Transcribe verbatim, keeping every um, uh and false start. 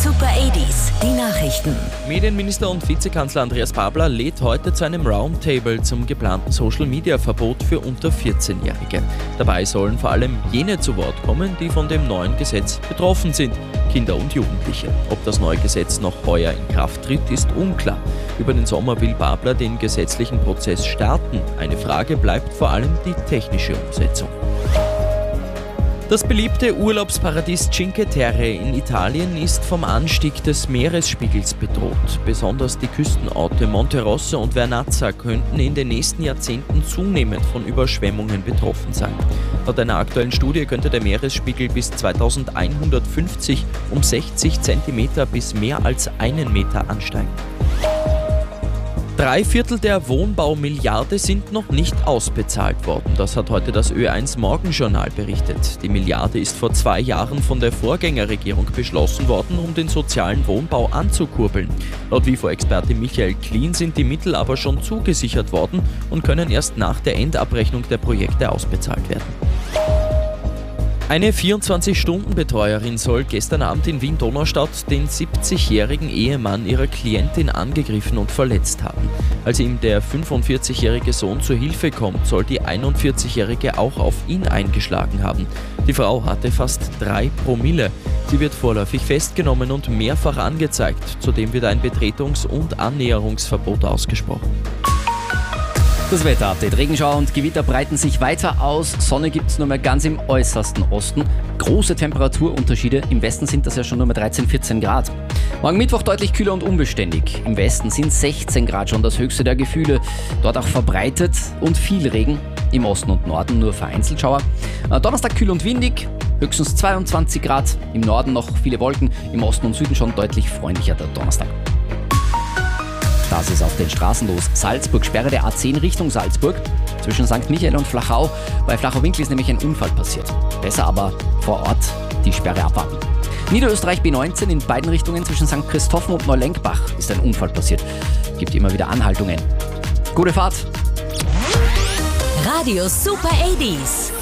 Super achtziger, die Nachrichten. Medienminister und Vizekanzler Andreas Babler lädt heute zu einem Roundtable zum geplanten Social-Media-Verbot für unter vierzehnjährige. Dabei sollen vor allem jene zu Wort kommen, die von dem neuen Gesetz betroffen sind, Kinder und Jugendliche. Ob das neue Gesetz noch heuer in Kraft tritt, ist unklar. Über den Sommer will Babler den gesetzlichen Prozess starten. Eine Frage bleibt vor allem die technische Umsetzung. Das beliebte Urlaubsparadies Cinque Terre in Italien ist vom Anstieg des Meeresspiegels bedroht. Besonders die Küstenorte Monterosso und Vernazza könnten in den nächsten Jahrzehnten zunehmend von Überschwemmungen betroffen sein. Laut einer aktuellen Studie könnte der Meeresspiegel bis zweitausendeinhundertfünfzig um sechzig Zentimeter bis mehr als einen Meter ansteigen. Drei Viertel der Wohnbaumilliarde sind noch nicht ausbezahlt worden. Das hat heute das Ö eins Morgenjournal berichtet. Die Milliarde ist vor zwei Jahren von der Vorgängerregierung beschlossen worden, um den sozialen Wohnbau anzukurbeln. Laut WIFO-Experte Michael Klien sind die Mittel aber schon zugesichert worden und können erst nach der Endabrechnung der Projekte ausbezahlt werden. Eine vierundzwanzig-Stunden-Betreuerin soll gestern Abend in Wien-Donaustadt den siebzigjährigen Ehemann ihrer Klientin angegriffen und verletzt haben. Als ihm der fünfundvierzigjährige Sohn zur Hilfe kommt, soll die einundvierzigjährige auch auf ihn eingeschlagen haben. Die Frau hatte fast drei Promille. Sie wird vorläufig festgenommen und mehrfach angezeigt. Zudem wird ein Betretungs- und Annäherungsverbot ausgesprochen. Das Wetterupdate. Regenschauer und Gewitter breiten sich weiter aus. Sonne gibt es nur mehr ganz im äußersten Osten. Große Temperaturunterschiede. Im Westen sind das ja schon nur mehr dreizehn, vierzehn Grad. Morgen Mittwoch deutlich kühler und unbeständig. Im Westen sind sechzehn Grad schon das höchste der Gefühle. Dort auch verbreitet und viel Regen. Im Osten und Norden nur vereinzelt Schauer. Donnerstag kühl und windig. Höchstens zweiundzwanzig Grad. Im Norden noch viele Wolken. Im Osten und Süden schon deutlich freundlicher der Donnerstag. Das ist auf den Straßen los. Salzburg, Sperre der A zehn Richtung Salzburg. Zwischen Sankt Michael und Flachau. Bei Flachau-Winkel ist nämlich ein Unfall passiert. Besser aber vor Ort die Sperre abwarten. Niederösterreich B neunzehn in beiden Richtungen zwischen Sankt Christophen und Neulenkbach ist ein Unfall passiert. Gibt immer wieder Anhaltungen. Gute Fahrt! Radio Super achtziger.